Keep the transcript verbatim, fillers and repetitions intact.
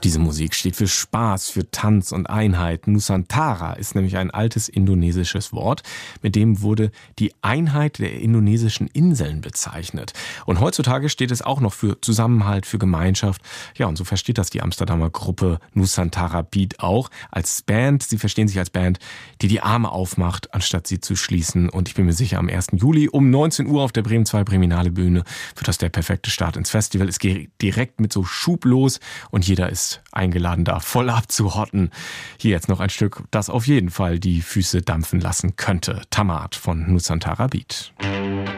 Diese Musik steht für Spaß, für Tanz und Einheit. Nusantara ist nämlich ein altes indonesisches Wort, mit dem wurde die Einheit der indonesischen Inseln bezeichnet. Und heutzutage steht es auch noch für Zusammenhalt, für Gemeinschaft. Ja, und so versteht das die Amsterdamer Gruppe Nusantara Beat auch als Band. Sie verstehen sich als Band, die die Arme aufmacht, anstatt sie zu schließen. Und ich bin mir sicher, am ersten Juli um neunzehn Uhr auf der Bremen zwei Breminale Bühne wird das der perfekte Start ins Festival. Es geht direkt mit so Schub los und jeder ist eingeladen, da voll abzuhotten. Hier jetzt noch ein Stück, das auf jeden Fall die Füße dampfen lassen könnte. Tamat von Nusantara Beat.